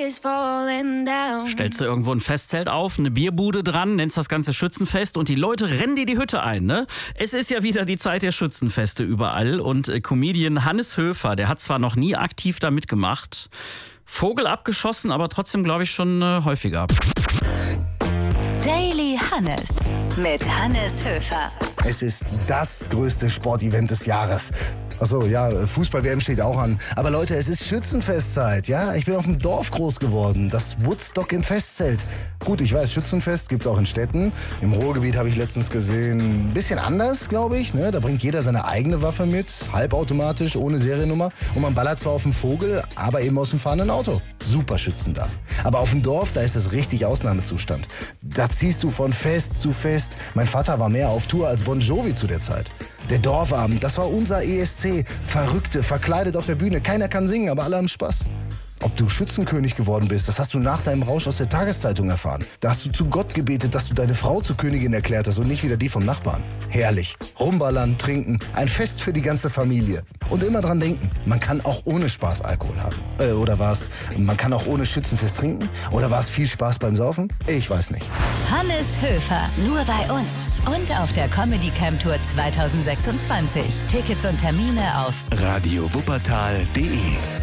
Stellst du irgendwo ein Festzelt auf, eine Bierbude dran, nennst das Ganze Schützenfest und die Leute rennen dir die Hütte ein, ne? Es ist ja wieder die Zeit der Schützenfeste überall und Comedian Hannes Höfer, der hat zwar noch nie aktiv da mitgemacht, Vogel abgeschossen, aber trotzdem, glaube ich, schon häufiger. Daily Hannes mit Hannes Höfer. Es ist das größte Sportevent des Jahres. Achso, ja, Fußball-WM steht auch an. Aber Leute, es ist Schützenfestzeit, ja? Ich bin auf dem Dorf groß geworden. Das Woodstock im Festzelt. Gut, ich weiß, Schützenfest gibt's auch in Städten. Im Ruhrgebiet habe ich letztens gesehen, ein bisschen anders, glaube ich. Ne? Da bringt jeder seine eigene Waffe mit, halbautomatisch, ohne Seriennummer. Und man ballert zwar auf den Vogel, aber eben aus dem fahrenden Auto. Super Schützen da. Aber auf dem Dorf, da ist es richtig Ausnahmezustand. Da ziehst du von Fest zu Fest. Mein Vater war mehr auf Tour als Bon Jovi zu der Zeit. Der Dorfabend, das war unser ESC. Verrückte, verkleidet auf der Bühne. Keiner kann singen, aber alle haben Spaß. Ob du Schützenkönig geworden bist, das hast du nach deinem Rausch aus der Tageszeitung erfahren. Da hast du zu Gott gebetet, dass du deine Frau zur Königin erklärt hast und nicht wieder die vom Nachbarn. Herrlich. Rumballern, trinken, ein Fest für die ganze Familie. Und immer dran denken, man kann auch ohne Spaß Alkohol haben. Oder war es, man kann auch ohne Schützenfest trinken? Oder war es viel Spaß beim Saufen? Ich weiß nicht. Hannes Höfer, nur bei uns und auf der Comedy Camp Tour 2026. Tickets und Termine auf radiowuppertal.de